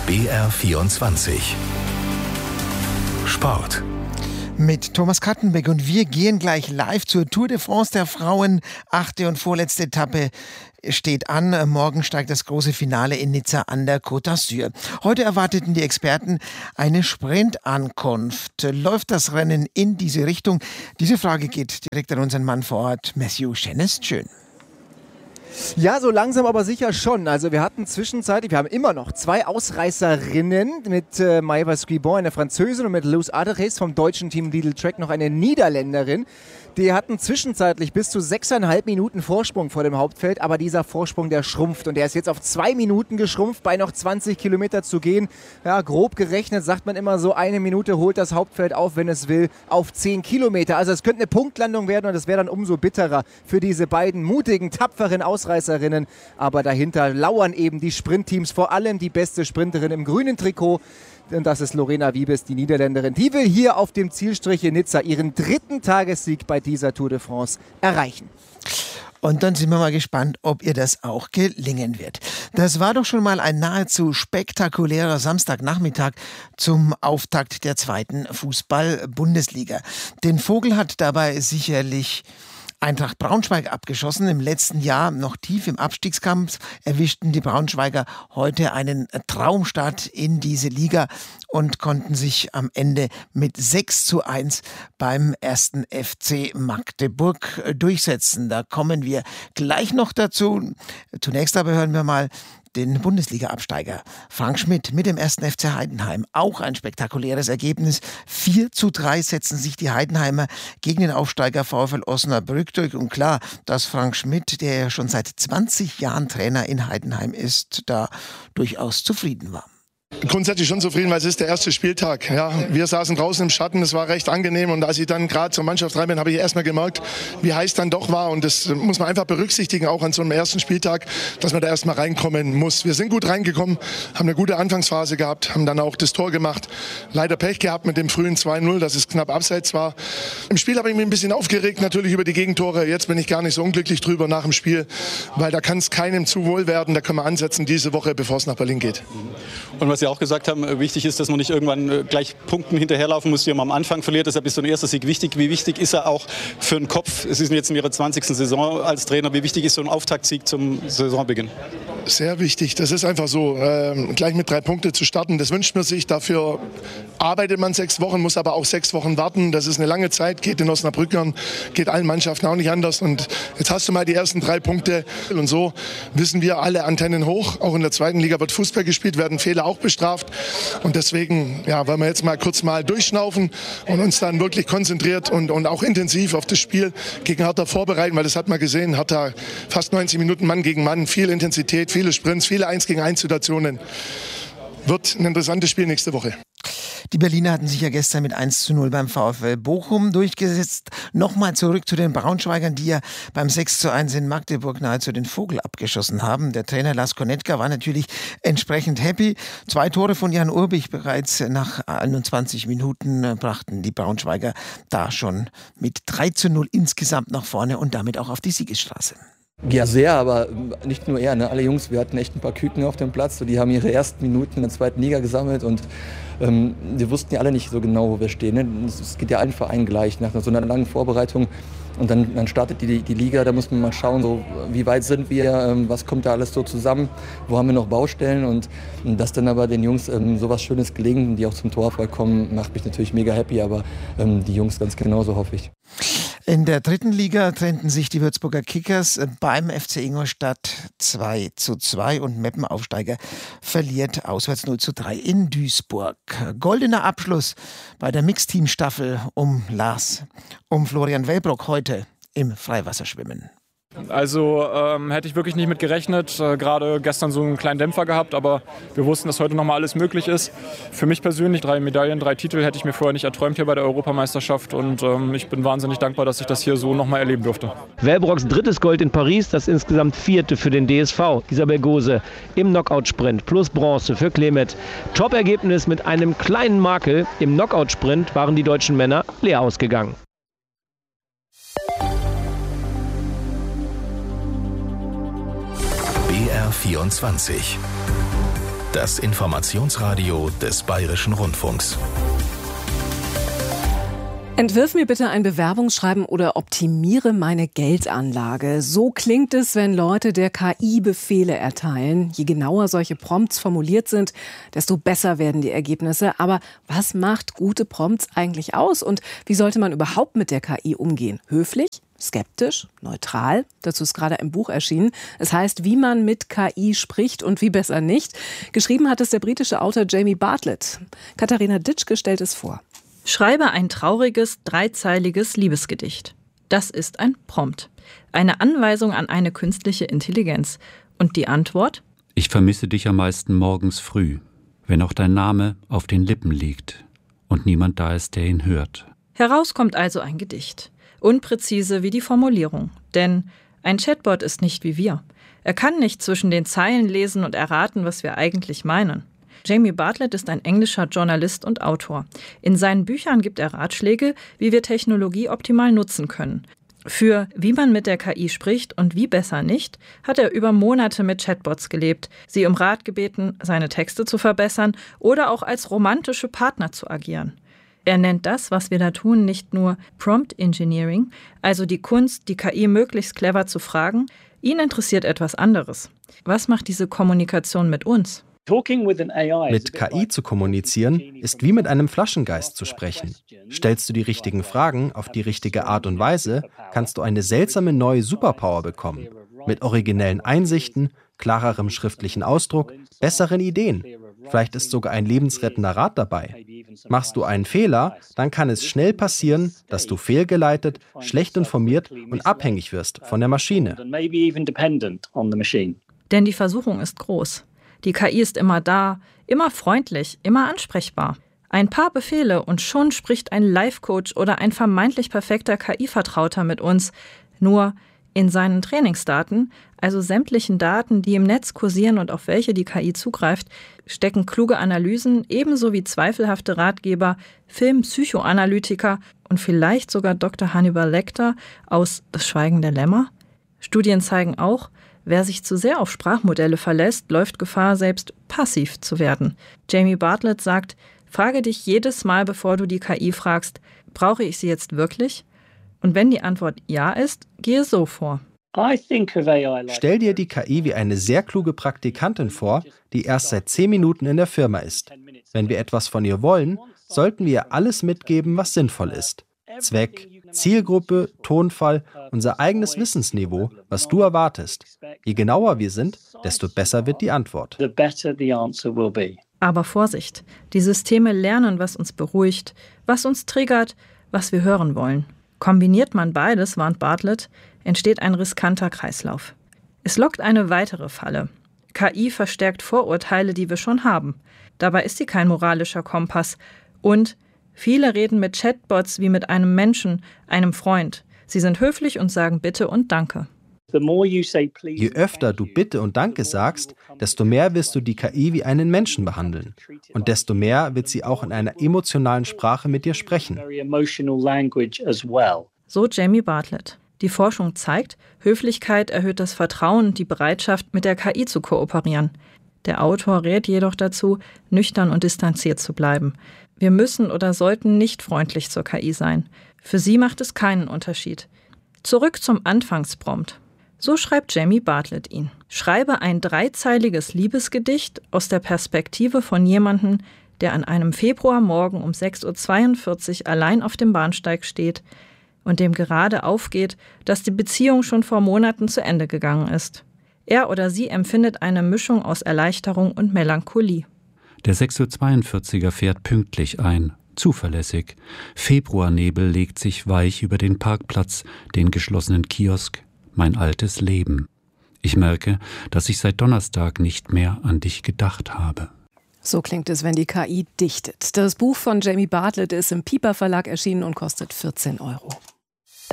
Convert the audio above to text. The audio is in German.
BR24 Sport. Mit Thomas Kattenbeck und wir gehen gleich live zur Tour de France der Frauen. 8. und vorletzte Etappe steht an. Morgen steigt das große Finale in Nizza an der Côte d'Azur. Heute erwarteten die Experten eine Sprintankunft. Läuft das Rennen in diese Richtung? Diese Frage geht direkt an unseren Mann vor Ort, Matthew Schön. Ja, so langsam aber sicher schon. Also wir hatten zwischenzeitlich, wir haben immer noch 2 Ausreißerinnen mit Maëva Scribon, eine Französin, und mit Luz Adres vom deutschen Team Lidl Trek noch eine Niederländerin. Die hatten zwischenzeitlich bis zu 6,5 Minuten Vorsprung vor dem Hauptfeld, aber dieser Vorsprung, der schrumpft und der ist jetzt auf 2 Minuten geschrumpft, bei noch 20 Kilometer zu gehen. Ja, grob gerechnet sagt man immer so, 1 Minute holt das Hauptfeld auf, wenn es will, auf 10 Kilometer. Also es könnte eine Punktlandung werden und es wäre dann umso bitterer für diese beiden mutigen, tapferen Ausreißerinnen. Aber dahinter lauern eben die Sprintteams, vor allem die beste Sprinterin im grünen Trikot. Und das ist Lorena Wiebes, die Niederländerin. Die will hier auf dem Zielstrich in Nizza ihren 3. Tagessieg bei dieser Tour de France erreichen. Und dann sind wir mal gespannt, ob ihr das auch gelingen wird. Das war doch schon mal ein nahezu spektakulärer Samstagnachmittag zum Auftakt der 2. Fußball-Bundesliga. Den Vogel hat dabei sicherlich Eintracht Braunschweig abgeschossen. Im letzten Jahr noch tief im Abstiegskampf erwischten die Braunschweiger heute einen Traumstart in diese Liga und konnten sich am Ende mit 6:1 beim 1. FC Magdeburg durchsetzen. Da kommen wir gleich noch dazu. Zunächst aber hören wir mal den Bundesliga-Absteiger Frank Schmidt mit dem 1. FC Heidenheim. Auch ein spektakuläres Ergebnis. 4:3 setzen sich die Heidenheimer gegen den Aufsteiger VfL Osnabrück durch. Und klar, dass Frank Schmidt, der ja schon seit 20 Jahren Trainer in Heidenheim ist, da durchaus zufrieden war. Grundsätzlich schon zufrieden, weil es ist der erste Spieltag. Ja, wir saßen draußen im Schatten, es war recht angenehm, und als ich dann gerade zur Mannschaft rein bin, habe ich erstmal gemerkt, wie heiß dann doch war, und das muss man einfach berücksichtigen, auch an so einem ersten Spieltag, dass man da erstmal reinkommen muss. Wir sind gut reingekommen, haben eine gute Anfangsphase gehabt, haben dann auch das Tor gemacht. Leider Pech gehabt mit dem frühen 2:0, dass es knapp abseits war. Im Spiel habe ich mich ein bisschen aufgeregt, natürlich über die Gegentore. Jetzt bin ich gar nicht so unglücklich drüber nach dem Spiel, weil da kann es keinem zu wohl werden. Da können wir ansetzen diese Woche, bevor es nach Berlin geht. Und was Sie auch gesagt haben, wichtig ist, dass man nicht irgendwann gleich Punkten hinterherlaufen muss, die man am Anfang verliert. Deshalb ist so ein erster Sieg wichtig. Wie wichtig ist er auch für den Kopf? Es ist jetzt in Ihrer 20. Saison als Trainer. Wie wichtig ist so ein Auftaktsieg zum Saisonbeginn? Sehr wichtig. Das ist einfach so, gleich mit 3 Punkten zu starten. Das wünscht man sich. Dafür arbeitet man 6 Wochen, muss aber auch 6 Wochen warten. Das ist eine lange Zeit, geht den Osnabrückern, geht allen Mannschaften auch nicht anders. Und jetzt hast du mal die ersten 3 Punkte. Und so wissen wir alle, Antennen hoch. Auch in der 2. Liga wird Fußball gespielt, werden Fehler auch bestraft. Und deswegen, ja, wollen wir jetzt mal kurz durchschnaufen und uns dann wirklich konzentriert und auch intensiv auf das Spiel gegen Hertha vorbereiten, weil das hat man gesehen, Hertha fast 90 Minuten Mann gegen Mann, viel Intensität, viele Sprints, viele 1-gegen-1 Situationen. Wird ein interessantes Spiel nächste Woche. Die Berliner hatten sich ja gestern mit 1:0 beim VfL Bochum durchgesetzt. Nochmal zurück zu den Braunschweigern, die ja beim 6:1 in Magdeburg nahezu den Vogel abgeschossen haben. Der Trainer Lars Konetka war natürlich entsprechend happy. 2 Tore von Jan Urbich bereits nach 21 Minuten brachten die Braunschweiger da schon mit 3:0 insgesamt nach vorne und damit auch auf die Siegesstraße. Ja, sehr, aber nicht nur er. Ne? Alle Jungs, wir hatten echt ein paar Küken auf dem Platz. Die haben ihre ersten Minuten in der 2. Liga gesammelt und wir wussten ja alle nicht so genau, wo wir stehen. Ne? Es geht ja allen Vereinen gleich nach so einer langen Vorbereitung. Und dann startet die Liga, da muss man mal schauen, so, wie weit sind wir, was kommt da alles so zusammen, wo haben wir noch Baustellen. Und dass dann aber den Jungs sowas Schönes gelingt, die auch zum Torerfolg kommen, macht mich natürlich mega happy, aber die Jungs ganz genauso, hoffe ich. In der 3. Liga trennten sich die Würzburger Kickers beim FC Ingolstadt 2:2 und Meppen-Aufsteiger verliert auswärts 0:3 in Duisburg. Goldener Abschluss bei der Mixteam-Staffel um Florian Wellbrock heute im Freiwasserschwimmen. Also hätte ich wirklich nicht mit gerechnet. Gerade gestern so einen kleinen Dämpfer gehabt, aber wir wussten, dass heute nochmal alles möglich ist. Für mich persönlich 3 Medaillen, 3 Titel hätte ich mir vorher nicht erträumt hier bei der Europameisterschaft und ich bin wahnsinnig dankbar, dass ich das hier so nochmal erleben durfte. Wellbrocks 3. Gold in Paris, das insgesamt 4. für den DSV. Isabel Gose im Knockout-Sprint plus Bronze für Clemet. Top-Ergebnis mit einem kleinen Makel. Im Knockout-Sprint waren die deutschen Männer leer ausgegangen. BR24 Das Informationsradio des Bayerischen Rundfunks. Entwirf mir bitte ein Bewerbungsschreiben oder optimiere meine Geldanlage. So klingt es, wenn Leute der KI Befehle erteilen. Je genauer solche Prompts formuliert sind, desto besser werden die Ergebnisse. Aber was macht gute Prompts eigentlich aus? Und wie sollte man überhaupt mit der KI umgehen? Höflich? Skeptisch? Neutral? Dazu ist gerade ein Buch erschienen. Es heißt, wie man mit KI spricht und wie besser nicht. Geschrieben hat es der britische Autor Jamie Bartlett. Katharina Ditschke stellt es vor. Schreibe ein trauriges, 3-zeiliges Liebesgedicht. Das ist ein Prompt. Eine Anweisung an eine künstliche Intelligenz. Und die Antwort? Ich vermisse dich am meisten morgens früh, wenn auch dein Name auf den Lippen liegt und niemand da ist, der ihn hört. Heraus kommt also ein Gedicht. Unpräzise wie die Formulierung. Denn ein Chatbot ist nicht wie wir. Er kann nicht zwischen den Zeilen lesen und erraten, was wir eigentlich meinen. Jamie Bartlett ist ein englischer Journalist und Autor. In seinen Büchern gibt er Ratschläge, wie wir Technologie optimal nutzen können. Für wie man mit der KI spricht und wie besser nicht, hat er über Monate mit Chatbots gelebt, sie um Rat gebeten, seine Texte zu verbessern oder auch als romantische Partner zu agieren. Er nennt das, was wir da tun, nicht nur Prompt Engineering, also die Kunst, die KI möglichst clever zu fragen. Ihn interessiert etwas anderes. Was macht diese Kommunikation mit uns? Mit KI zu kommunizieren, ist wie mit einem Flaschengeist zu sprechen. Stellst du die richtigen Fragen auf die richtige Art und Weise, kannst du eine seltsame neue Superpower bekommen. Mit originellen Einsichten, klarerem schriftlichen Ausdruck, besseren Ideen. Vielleicht ist sogar ein lebensrettender Rat dabei. Machst du einen Fehler, dann kann es schnell passieren, dass du fehlgeleitet, schlecht informiert und abhängig wirst von der Maschine. Denn die Versuchung ist groß. Die KI ist immer da, immer freundlich, immer ansprechbar. Ein paar Befehle und schon spricht ein Life-Coach oder ein vermeintlich perfekter KI-Vertrauter mit uns. Nur in seinen Trainingsdaten, also sämtlichen Daten, die im Netz kursieren und auf welche die KI zugreift, stecken kluge Analysen, ebenso wie zweifelhafte Ratgeber, Filmpsychoanalytiker und vielleicht sogar Dr. Hannibal Lecter aus Das Schweigen der Lämmer. Studien zeigen auch, wer sich zu sehr auf Sprachmodelle verlässt, läuft Gefahr, selbst passiv zu werden. Jamie Bartlett sagt, frage dich jedes Mal, bevor du die KI fragst, brauche ich sie jetzt wirklich? Und wenn die Antwort ja ist, gehe so vor. Stell dir die KI wie eine sehr kluge Praktikantin vor, die erst seit 10 Minuten in der Firma ist. Wenn wir etwas von ihr wollen, sollten wir ihr alles mitgeben, was sinnvoll ist. Zweck, Zielgruppe, Tonfall, unser eigenes Wissensniveau, was du erwartest. Je genauer wir sind, desto besser wird die Antwort. Aber Vorsicht, die Systeme lernen, was uns beruhigt, was uns triggert, was wir hören wollen. Kombiniert man beides, warnt Bartlett, entsteht ein riskanter Kreislauf. Es lockt eine weitere Falle. KI verstärkt Vorurteile, die wir schon haben. Dabei ist sie kein moralischer Kompass. Und viele reden mit Chatbots wie mit einem Menschen, einem Freund. Sie sind höflich und sagen Bitte und Danke. Je öfter du Bitte und Danke sagst, desto mehr wirst du die KI wie einen Menschen behandeln. Und desto mehr wird sie auch in einer emotionalen Sprache mit dir sprechen. So Jamie Bartlett. Die Forschung zeigt, Höflichkeit erhöht das Vertrauen und die Bereitschaft, mit der KI zu kooperieren. Der Autor rät jedoch dazu, nüchtern und distanziert zu bleiben. Wir müssen oder sollten nicht freundlich zur KI sein. Für sie macht es keinen Unterschied. Zurück zum Anfangsprompt. So schreibt Jamie Bartlett ihn. Schreibe ein 3-zeiliges Liebesgedicht aus der Perspektive von jemandem, der an einem Februarmorgen um 6:42 Uhr allein auf dem Bahnsteig steht und dem gerade aufgeht, dass die Beziehung schon vor Monaten zu Ende gegangen ist. Er oder sie empfindet eine Mischung aus Erleichterung und Melancholie. Der 6:42 Uhr fährt pünktlich ein, zuverlässig. Februarnebel legt sich weich über den Parkplatz, den geschlossenen Kiosk, mein altes Leben. Ich merke, dass ich seit Donnerstag nicht mehr an dich gedacht habe. So klingt es, wenn die KI dichtet. Das Buch von Jamie Bartlett ist im Piper Verlag erschienen und kostet 14 €.